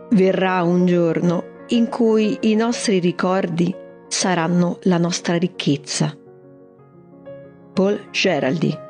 Verrà un giorno in cui i nostri ricordi saranno la nostra ricchezza. Paul Geraldy.